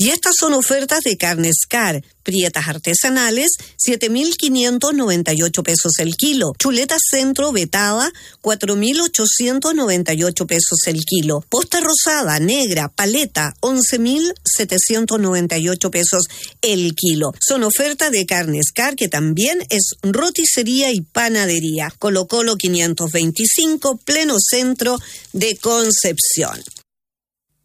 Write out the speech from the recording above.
Y estas son ofertas de Carnes Car. Prietas artesanales, 7.598 pesos el kilo. Chuleta centro vetada, 4.898 pesos el kilo. Posta rosada, negra, paleta, 11.798 pesos el kilo. Son ofertas de Carnes Car, que también es roticería y panadería. Colo Colo 525, pleno centro de Concepción.